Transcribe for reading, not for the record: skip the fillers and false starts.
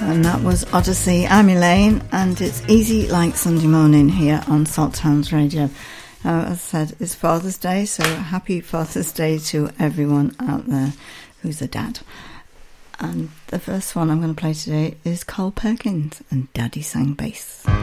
And that was Odyssey, I'm Elaine, and it's easy like Sunday morning here on Salthounds Radio. As I said, it's Father's Day, so happy Father's Day to everyone out there who's a dad. And the first one I'm going to play today is Carl Perkins and Daddy Sang Bass.